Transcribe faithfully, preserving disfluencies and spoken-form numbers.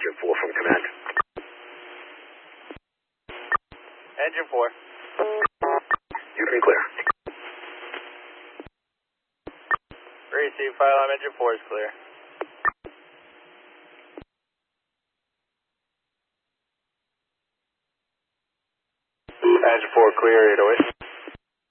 Engine four from command. Engine four. You can clear. Receive fire alarm, engine four is clear. Engine four clear, eight oh eight.